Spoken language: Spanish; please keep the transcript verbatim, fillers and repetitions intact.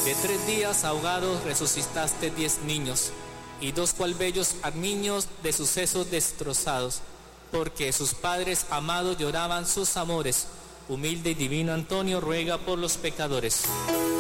De tres días ahogados resucitaste diez niños, y dos cual bellos niños de sus sesos destrozados, porque sus padres amados lloraban sus amores. Humilde y divino Antonio, ruega por los pecadores.